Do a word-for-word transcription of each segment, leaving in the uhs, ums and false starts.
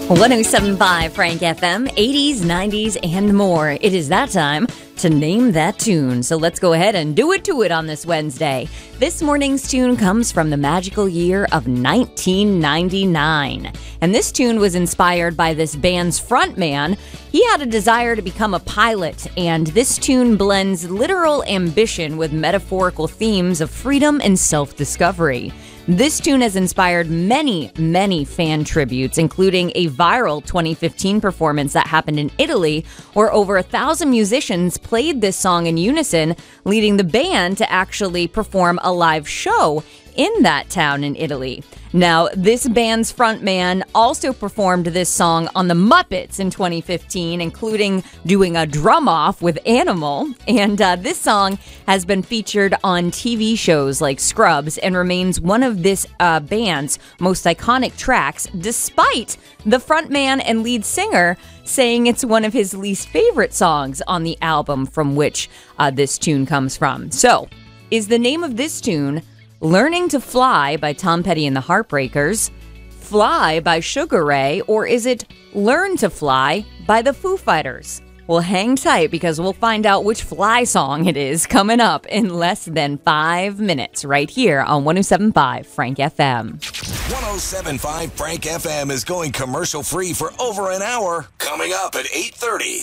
one oh seven point five Frank F M, eighties, nineties, and more. It is that time to name that tune. So let's go ahead and do it to it on this Wednesday. This morning's tune comes from the magical year of nineteen ninety-nine. And this tune was inspired by this band's frontman. He had a desire to become a pilot, and this tune blends literal ambition with metaphorical themes of freedom and self-discovery. This tune has inspired many, many fan tributes, including a viral twenty fifteen performance that happened in Italy, where over a thousand musicians played this song in unison, leading the band to actually perform a live show in that town in Italy. Now, this band's frontman also performed this song on The Muppets in twenty fifteen, including doing a drum off with Animal. And uh, this song has been featured on T V shows like Scrubs and remains one of this uh, band's most iconic tracks, despite the frontman and lead singer saying it's one of his least favorite songs on the album from which uh, this tune comes from. So, is the name of this tune Learning to Fly by Tom Petty and the Heartbreakers, Fly by Sugar Ray, or is it Learn to Fly by the Foo Fighters? Well, hang tight because we'll find out which Fly song it is coming up in less than five minutes right here on one oh seven point five Frank F M. one oh seven point five Frank F M is going commercial free for over an hour. Coming up at eight thirty.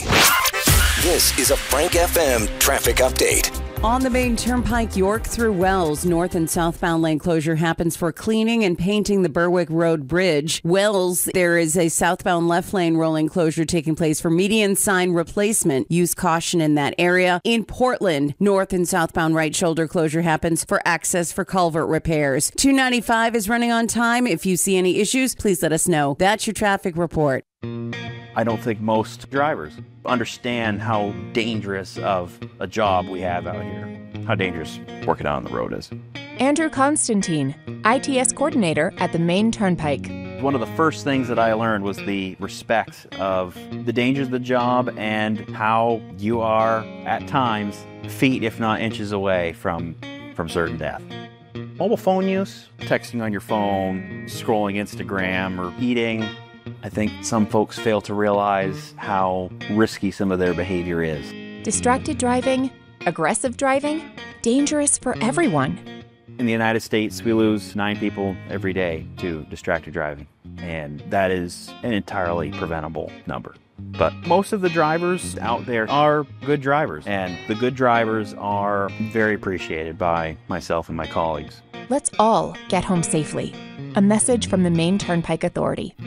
This is a Frank F M traffic update. On the main turnpike, York through Wells, north and southbound lane closure happens for cleaning and painting the Berwick Road Bridge. Wells, there is a southbound left lane rolling closure taking place for median sign replacement. Use caution in that area. In Portland, north and southbound right shoulder closure happens for access for culvert repairs. two ninety-five is running on time. If you see any issues, please let us know. That's your traffic report. I don't think most drivers understand how dangerous of a job we have out here. How dangerous working out on the road is. Andrew Constantine, I T S coordinator at the Main Turnpike. One of the first things that I learned was the respect of the dangers of the job and how you are, at times, feet if not inches away from, from certain death. Mobile phone use, texting on your phone, scrolling Instagram, or eating. I think some folks fail to realize how risky some of their behavior is. Distracted driving, aggressive driving, dangerous for everyone. In the United States, we lose nine people every day to distracted driving, and that is an entirely preventable number. But most of the drivers out there are good drivers, and the good drivers are very appreciated by myself and my colleagues. Let's all get home safely. A message from the Main Turnpike Authority.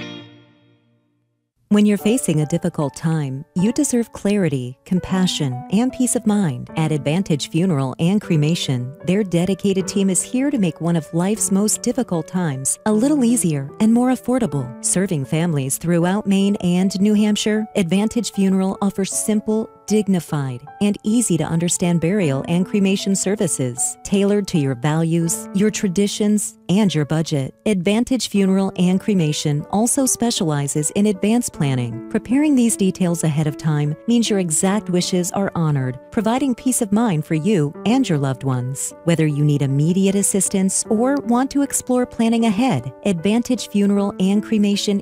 When you're facing a difficult time, you deserve clarity, compassion, and peace of mind. At Advantage Funeral and Cremation, their dedicated team is here to make one of life's most difficult times a little easier and more affordable. Serving families throughout Maine and New Hampshire, Advantage Funeral offers simple, dignified, and easy to understand burial and cremation services tailored to your values, your traditions, and your budget. Advantage Funeral and Cremation also specializes in advanced planning. Preparing these details ahead of time means your exact wishes are honored, providing peace of mind for you and your loved ones. Whether you need immediate assistance or want to explore planning ahead, Advantage Funeral and Cremation